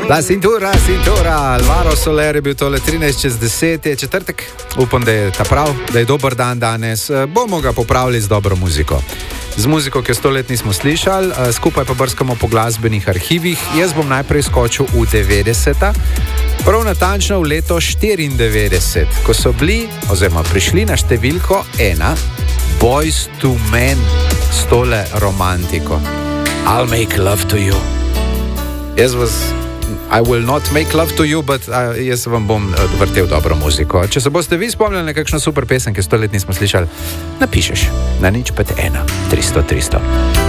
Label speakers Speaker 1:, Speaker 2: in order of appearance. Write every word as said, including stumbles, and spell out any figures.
Speaker 1: La cintura, cintura, Alvaro Soler je bil tole trinajst čez deset, je četrtek, upam, da je ta prav, da je dober dan danes, bomo ga popravili z dobro muziko. Z muziko, ki jo sto let nismo slišali, skupaj pa brskamo po glasbenih arhivih. Jaz bom najprej skočil v devetdeseta, prav natančno v leto štiriindevetdeset, ko so bili, oziroma prišli na številko ena, Boyz two Men s tole romantiko. I'll make love to you. Jaz vas, I will not make love to you, but uh, jaz vam bom uh, vrtel dobro muziko. Če se boste vi spomnili na kakšno super pesem, ki sto let nismo slišali, napišeš na nič pet ena tristo tristo.